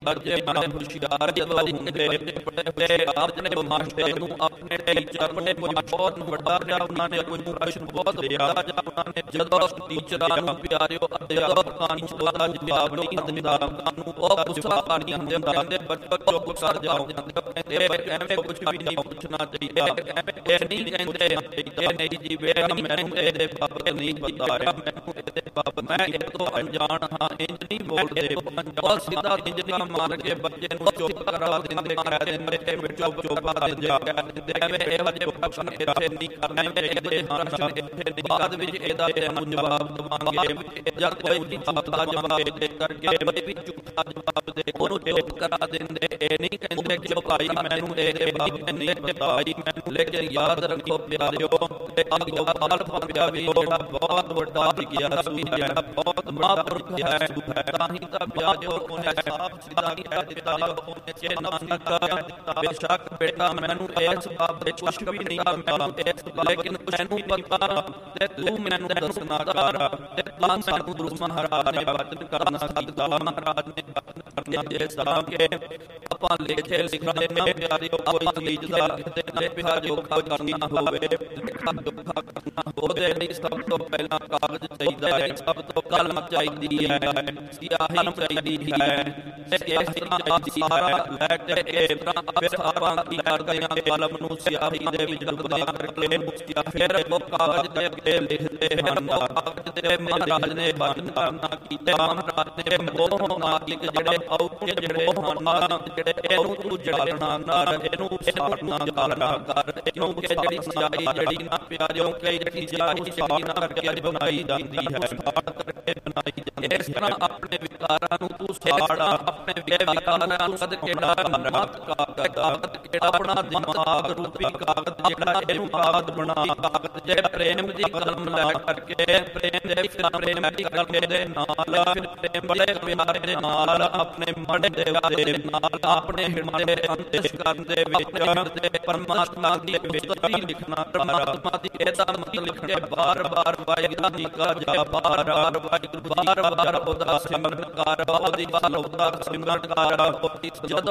ਜੇ ਮੈਂ ਹੁਸ਼ਿਆਰ ਜਵਾਈ ਹੁੰਦੇ ਪੜੇ ਆਪ ਨੇ ਮਾਸਟਰ ਨੂੰ ਆਪਣੇ ਟੀਚਰ ਨੇ ਕੋਈ ਬਹੁਤ ਵੱਡਾ ਜਾਂ ਉਹਨਾਂ ਨੇ ਕੋਈ ਪ੍ਰਸ਼ਨ ਬਹੁਤ ਦਿਆ ਜਾਂ ਉਹਨਾਂ ਨੇ ਜਦੋਂ ਟੀਚਰਾਂ ਨੂੰ ਪਿਆਰਿਓ ਅਧਿਆਪਕਾਂ ਨੂੰ ਉਹਦਾ ਜਵਾਬ ਨਹੀਂ ਦਿੰਦਾ ਨੂੰ ਉਹ ਗੁੱਸਾ ਪਾਣੀ ਦਿੰਦਾ ਦੇ ਬੱਚੋ ਚੁੱਪ ਕਰ ਜਾਓ ਕਹਿੰਦੇ ਐਵੇਂ ਕੁਝ ਵੀ ਨਹੀਂ ਪੁੱਛਣਾ ਚਾਹੀਦਾ ਇਹ ਨਹੀਂ ਕਹਿੰਦੇ ਇਹ ਨਹੀਂ ਜੀ ਬੇਟਾ ਮੈਨੂੰ ਇਹਦੇ ਬਾਬਤ ਨਹੀਂ ਬਤਾਇਆ ਮੈਨੂੰ ਇਹਦੇ ਬਾਬਤ ਮੈਂ ਇਹ ਤੋਂ ਅਣਜਾਣ ਹਾਂ ਇੰਜ ਨਹੀਂ ਬੋਲਦੇ ਉਹ ਸਿੱਧਾ ਇੰਜ ਨਾ ਮਾਰ ਕੇ ਬੱਚੇ ਨੂੰ ਚੁੱਪ ਕਰਾ ਦਿੰਦੇ ਕਹਿ ਦਿੰਦੇ ਤੇ ਚੁੱਪ ਕਰ ਜਾ ਦਿੰਦੇ ਐਵੇਂ ਇਹੋ ਜਿਹੇ ਪ੍ਰਸ਼ਨ ਇੱਥੇ ਨਹੀਂ ਕਰਨੇ ਚਾਹੀਦੇ ਹਨ ਇੱਥੇ ਬਾਅਦ ਵਿੱਚ ਇਹਦਾ ਤੈਨੂੰ ਜਵਾਬ ਦਵਾਂਗੇ ਜਦ ਕੋਈ ਵੀ ਝੂਠਾ ਜਵਾਬ ਦੇ ਕਰਕੇ ਵੀ ਝੂਠਾ ਜਵਾਬ ਦੇ ਉਹਨੂੰ ਚੁੱਪ ਕਰਾ ਦਿੰਦੇ ਇਹ ਨਹੀਂ ਕਹਿੰਦੇ ਕਿ ਭਾਈ ਮੈਨੂੰ ਇਹਦੇ ਬਾਬਤ ਨਹੀਂ ਬਤਾਈ ਮੈਨੂੰ ਲੇਕਿਨ ਯਾਦ ਰੱਖੋ ਪਿਆਰਿਓ ਅਗਵਾਲ ਫੰਦਿਆ ਵੀ ਜਿਹੜਾ ਬਹੁਤ ਵੱਡਾ ਗਿਆ ਸੂਈ ਜਿਹੜਾ ਬਹੁਤ ਮਹਾਂਪੁਰਖ ਹੈ ਤਾਂ ਹੀ ਤਾਂ ਪਿਆਰਿਓ ਉਹਨੇ ਸਾਫ ਸਿੱਧਾ ਕਹਿ ਦਿੱਤਾ ਉਹਨੇ ਚੇਨਾ ਦਿੱਤਾ ਬੇਸ਼ੱਕ ਬੇਟਾ ਮੈਨੂੰ ਇਸ ਬਾਬਤ ਕੁਝ ਵੀ ਨਹੀਂ ਮੈਨੂੰ ਲੇਕਿਨ ਤੈਨੂੰ ਪਤਾ ਤੇ ਤੂੰ ਮੈਨੂੰ ਦੱਸਣਾ ਕਰ ਤੇ ਤਾਂ ਸਾਨੂੰ ਗੁਰੂ ਮਹਾਰਾਜ ਨੇ ਵਚਨ ਕਰਨਾ ਦਿੱਤਾ ਮਹਾਰਾਜ ਨੇ ਕਰਨਾ ਜੇ ਸਾਂ ਕੇ ਆਪਾਂ ਲਿਖੇ ਲਿਖਦੇ ਨੇ ਪਿਆਰਿਓ ਕੋਈ ਚੀਜ਼ ਦਾ ਕਿਤੇ ਨਾ ਪਿਆਰਿਓ ਕਰਨਾ ਹੋਵੇ ਲਿਖਾ ਕਰਨਾ ਉਹਦੇ ਲਈ ਸਭ ਤੋਂ ਪਹਿਲਾਂ ਕਾਗਜ਼ ਚਾਹੀਦਾ ਹੈ ਸਭ ਤੋਂ ਕਲਮ ਚਾਹੀਦੀ ਹੈ ਸਿਆਹੀ ਚਾਹੀਦੀ ਹੈ ਇਸ ਤਰ੍ਹਾਂ ਆਪ ਸਾਰਾ ਲੈ ਕੇ ਫਿਰ ਆਪਾਂ ਕੀ ਕਰਦੇ ਹਾਂ ਕਲਮ ਨੂੰ ਸਿਆਹੀ ਦੇ ਵਿੱਚ ਡੁਬਾ ਕਰਕੇ ਫਿਰ ਉਹ ਕਾਗਜ਼ ਦੇ ਉੱਤੇ ਲਿਖਦੇ ਹਨ ਕਾਗਜ਼ ਤੇ ਮਹਾਰਾਜ ਨੇ ਵਚਨ ਕਰਨਾ ਕੀਤਾ ਮਹਾਰਾਜ ਨੇ ਮੋਹ ਮਾਲਿਕ ਜਿਹੜੇ ਔਕੇ ਜਿਹੜੇ ਹਨ ਜਿਹੜੇ ਇਹਨੂੰ ਤੂੰ ਜੜਨਾ ਨਾ ਇਹਨੂੰ ਸਾੜਨਾ ਕਰ ਕਿਉਂਕਿ ਜਿਹੜੀ ਸਿਆਹੀ ਜਿਹੜੀ ਨਾ ਪਿਆਰਿਓ ਕਈ ਜਿਹੜੀ ਸਿਆਹੀ ਨਾ ਕਰਕੇ ਬਣਾਈ ਜਾਂਦੀ ਹੈ ਸਾੜ ਕਰਕੇ ਬਣਾਈ ਜਾਂਦੀ ਇਸ ਤਰ੍ਹਾਂ ਆਪਣੇ ਵਿਕਾਰਾਂ ਨੂੰ ਤੂੰ ਸਾੜ ਆਪਣੇ ਵਿਕਾਰਾਂ ਨੂੰ ਸਦਕੇ ਮਤ ਕਾਗਜ਼ ਕਿਹੜਾ ਆਪਣਾ ਦਿਮਾਗ ਰੂਪੀ ਕਾਗਜ਼ ਜਿਹੜਾ ਇਹਨੂੰ ਕਾਗਜ਼ ਬਣਾ ਕਾਗਜ਼ ਜੇ ਪ੍ਰੇਮ ਦੀ ਕਲਮ ਲੈ ਕਰਕੇ ਪ੍ਰੇਮ ਦੇ ਪ੍ਰੇਮ ਦੀ ਕਲਮ ਦੇ ਨਾਲ ਫਿਰ ਪ੍ਰੇਮ ਬੜੇ ਪਿਆਰੇ ਦੇ ਨਾਲ ਆਪਣੇ ਮਨ ਦੇ ਨਾਲ ਆਪਣੇ ਹਿਰਦੇ ਦੇ ਅੰਤਿਸ਼ ਕਰਨ ਦੇ ਵਿੱਚ ਤੇ ਪਰਮਾਤਮਾ ਦੀ ਬੇਨਤੀ ਲਿਖਣਾ ਪਰਮਾਤਮਾ ਦੀ ਇਹਦਾ ਮਤਲਬ ਲਿਖ ਕੇ ਬਾਰ-ਬਾਰ ਵਾਹਿਗੁਰੂ ਜੀ ਕਾ ਜਾ ਬਾਰ-ਬਾਰ ਵਾਹਿਗੁਰੂ ਬਾਰ-ਬਾਰ ਉਹਦਾ ਸਿਮਰਨ ਕਰ ਉਹਦੀ ਉਹਦਾ ਸਿਮਰਨ ਕਰ ਜਦੋਂ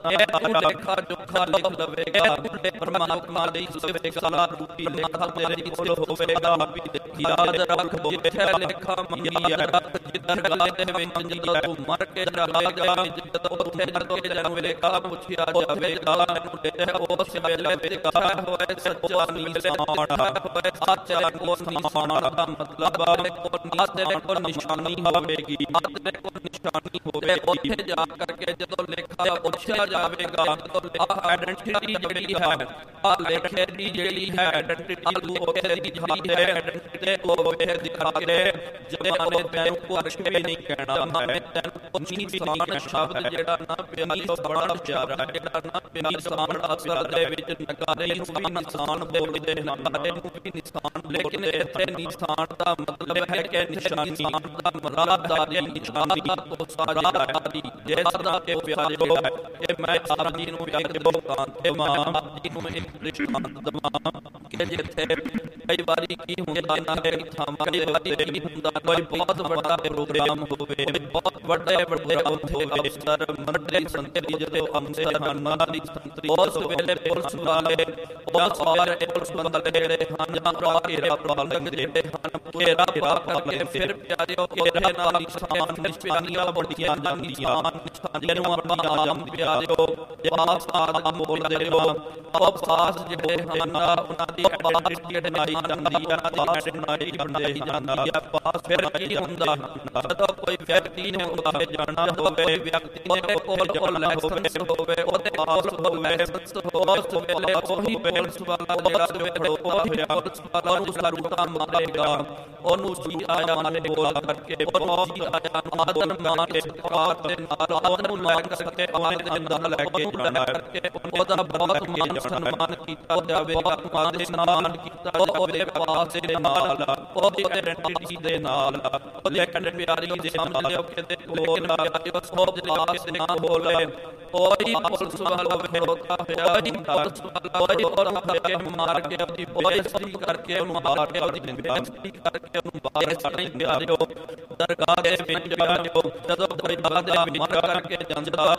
ਇਹ ਲੇਖਾ ਜੋਖਾ ਲਿਖ ਲਵੇਗਾ ਤੇ ਪਰਮਾਤਮਾ ਦੀ ਸੇਵਾ ਕਲਾ ਰੂਪੀ ਲੇਖਾ ਤੇਰੇ ਕੋਲ ਹੋਵੇਗਾ ਯਾਦ ਰੱਖ ਜਿੱਥੇ ਲੇਖਾ ਮੰਗੀ ਰੱਖ ਜਿੱਧਰ ਗਾਏ ਤੇ ਵਿੱਚ ਜਦੋਂ ਤੂੰ ਮਰ ਕੇ ਜਾਵੇਗਾ ਜਦੋਂ ਉੱਥੇ ਮਰ ਕੇ ਜਾਵੇਗਾ ਪੁੱਛਿਆ ਜਾਵੇਗਾ ਮੈਨੂੰ ਦੇ ਉਸ ਵੇਲੇ ਵਿਕਾਰ ਹੋਏ ਸੱਚਾ ਨਿਸ਼ਾਨ ਹੋਏ ਸੱਚਾ ਨਿਸ਼ਾਨ ਦਾ ਮਤਲਬ ਹੈ ਕੋਈ ਤੇਰੇ ਕੋਲ ਨਿਸ਼ਾਨੀ ਹੋਵੇਗੀ ਤੇਰੇ ਕੋਲ ਨਿਸ਼ਾਨੀ ਹੋਵੇ ਉੱਥੇ ਜਾ ਕਰਕੇ ਜਦੋਂ ਲਿਖਿਆ ਪੁੱਛਿਆ ਜਾਵੇਗਾ ਤਾਂ ਆਇਡੈਂਟੀਟੀ ਜਿਹੜੀ ਹੈ ਆ ਲੇਖੇ ਦੀ ਜਿਹੜੀ ਹੈ ਆਇਡੈਂਟੀਟੀ ਲੋਕੇ ਦੀ ਜਿਹੜੀ ਹੈ ਆਇਡੈਂਟੀਟੀ ਲੋਕੇ ਦਿਖਾ ਕੇ ਜਿਹੜੇ ਉਹਨੇ ਤੈਨੂੰ ਕੁਛ ਵੀ ਨਹੀਂ ਕਹਿਣਾ ਮੈਂ ਤੈਨੂੰ ਨਿਸ਼ਾਨ ਸ਼ਬਦ ਜਿਹੜਾ ਨਾ ਪਿਆਰੀ ਬੜਾ ਪਿਆਰਾ ਹੈ ਜਿਹੜਾ ਨਾ ਪਿਆਰੀ ਨਿਸ਼ਾਨ ਅਸਲ ਦੇ ਵਿੱਚ ਨਕਾਰੇ ਨੂੰ ਵੀ ਨਿਸ਼ਾਨ ਬੋਲਦੇ ਨਕਾਰੇ ਨੂੰ ਵੀ ਨਿਸ਼ਾਨ ਲੇਕਿਨ ਇੱਥੇ ਨਿਸ਼ਾਨ ਦਾ ਮਤਲਬ ਹੈ ਕਿ ਨਿਸ਼ਾਨੀ ਦਾ ਮਰਾਦਾਰੀ ਨਿਸ਼ਾਨੀ ਤੋਂ ਸਾਰਾ ਰਾਤੀ ਜਿਸ ਦਾ ਕਿ ਪਿਆਰਿਓ ਹੈ ਕਿ ਮੈਂ ਸਾਰਾ ਜੀ ਨੂੰ ਵਿਅਕਤ ਬੋਲਤਾਂ ਤੇ ਮਾਂ ਜੀ ਨੂੰ ਇੱਕ ਦ੍ਰਿਸ਼ਟਾਂਤ ਦਵਾਂ ਕਿ ਜਿੱਥੇ ਕਈ ਵਾਰੀ ਕੀ ਹੁੰਦਾ ਨਾ ਹੈ ਥਾਵਾਂ ਦੇ ਉੱਤੇ ਕੀ ਹੁੰਦਾ ਕੋਈ ਬਹੁਤ ਵੱਡਾ ਪ੍ਰੋਗਰਾਮ ਹੋਵੇ ਬਹੁਤ ਵੱਡੇ ਹੋਵੇ ਸਰ ਮੰਡਲੀ ਸੰਤਰੀ ਜਦੋਂ ਅੰਦਰ ਹਨ ਦੀ ਸੰਤਰੀ ਉਸ ਵੇਲੇ ਪੁਲਿਸ ਵਾਲੇ ਉਹ ਸਾਰੇ ਪੁਲਿਸ ਵਾਲੇ ਜਿਹੜੇ ਹਨ ਜਾਂ ਘੇਰਾ ਪ੍ਰਬੰਧਕ ਜਿਹੜੇ ਹਨ ਘੇਰਾ ਕਰਕੇ ਫਿਰ ਪਿਆਰਿਓ ਘੇਰੇ ਨਾਲ ਨਿਸ਼ਾਨ ਨਿਸ਼ਾਨੀਆਂ ਬੜੀਆਂ ਜਾਂਦੀਆਂ ਨਿਸ਼ਾਨੀਆਂ ਨੂੰ ਆਪਣੀ ਆਜਮ ਪਿਆਰਿਓ ਜਵਾਬ ਸਾਧ ਬੋਲਦੇ ਹੋ ਅਫਸਾਸ ਜਿਹੜੇ ਹਨ ਉਹਨਾਂ ਦੀ ਆਵਾਜ਼ ਜਿਹੜੇ ਨਹੀਂ ਜਾਂਦੀ ਉਹਨਾਂ ਦੀ ਨਹੀਂ ਬਣਦੇ ਜਾਂਦੀ ਹੈ ਪਾਸ ਫਿਰ ਕੀ ਹੁੰਦਾ ਜਦੋਂ ਕੋਈ ਵਿਅਕਤੀ ਨੇ ਉੱਥੇ ਜਾਣਾ ਹੋਵੇ ਵਿਅਕਤੀ ਨੇ ਕੋਲ ਲਾਇਸੈਂਸ ਹੋਵੇ ਉਹਦੇ ਪਾਸ ਲਾਇਸੈਂਸ ਉਸ ਵੇਲੇ ਉਹੀ ਪੁਲਿਸ ਵਾਲਾ ਉਸ ਵੇਲੇ ਪੁਲਿਸ ਵਾਲਾ ਨੂੰ ਸਰੂਟਾ ਮਾਰੇਗਾ ਉਹਨੂੰ ਜੀ ਆਇਆ ਮਾਰੇ ਗੋਲਾ ਕਰਕੇ ਉਹਨੂੰ ਜੀ ਆਇਆ ਆਦਰ ਮਾਰ ਕੇ ਕਾਰ ਦੇ ਨਾਲ ਉਹਨੂੰ ਲਾ ਕੇ ਆਵਾਜ਼ ਦੇ ਨਾਲ ਲੈ ਕੇ ਜਾਣਾ ਕਰਕੇ ਉਹਦਾ ਬਹੁਤ ਮਾਨ ਸਨਮਾਨ ਕੀਤਾ ਜਾਵੇਗਾ ਮਾਨ ਦੇ ਸਨਮਾਨ ਕੀਤਾ ਉਹਦੇ ਪਾਸ ਦੇ ਨਾਲ ਉਹਦੀ ਆਇਡੈਂਟੀਟੀ ਦੇ ਨਾਲ ਉਹਦੇ ਪਿਆਰੀ ਦੇ ਸਮਝਦੇ ਹੋ ਕਿ ਲੇਕਿਨ ਪਿਆਰੀ ਸੋਭ ਦੇ ਲਾਸ ਦੇ ਨਾਲ ਬੋਲੇ ਕੋਈ ਪੁਲਿਸ ਵਾਲਾ ਵਿਰੋਧਾ ਹੋਇਆ ਹੀ ਪੁਲਿਸ ਵਾਲਾ ਕੋਈ ਔਰ ਕੇ ਮਾਰ ਕੇ ਆਪਣੀ ਬੇਇੱਜ਼ਤੀ ਕਰਕੇ ਉਹਨੂੰ ਮਾਰ ਕੇ ਉਹਦੀ ਬੇਇੱਜ਼ਤੀ ਕਰਕੇ ਉਹਨੂੰ ਬਾਹਰ ਛੱਡ ਦਿੰਦੇ ਆ ਦਰਗਾਹ ਦੇ ਵਿੱਚ ਜਦੋਂ ਕੋਈ ਦਰਗਾਹ ਦੇ ਵਿੱਚ ਕਰਕੇ ਜਾਂਦਾ